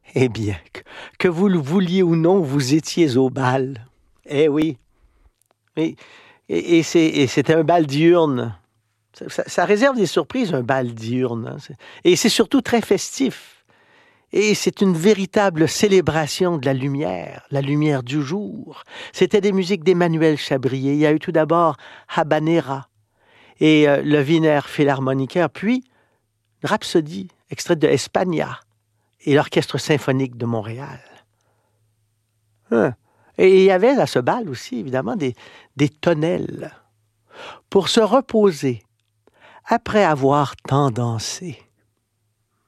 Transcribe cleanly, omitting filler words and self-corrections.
Eh bien, que vous le vouliez ou non, vous étiez au bal. Eh oui. Et, et c'était un bal diurne. Ça réserve des surprises, un bal diurne, hein. Et c'est surtout très festif. Et c'est une véritable célébration de la lumière du jour. C'était des musiques d'Emmanuel Chabrier. Il y a eu tout d'abord Habanera et le Wiener Philharmoniker, puis Rhapsodie, extraite de España, et l'Orchestre symphonique de Montréal. Hein. Et il y avait à ce bal aussi, évidemment, des tonnelles pour se reposer après avoir tant dansé.